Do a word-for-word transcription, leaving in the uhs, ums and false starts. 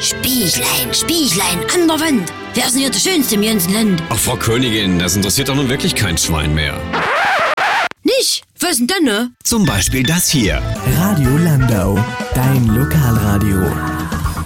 Spieglein, Spieglein an der Wand. Wer ist denn hier der Schönste im ganzen Land? Ach, Frau Königin, das interessiert doch nun wirklich kein Schwein mehr. Nicht? Was ist denn dann, ne? Zum Beispiel das hier. Radio Landau, dein Lokalradio.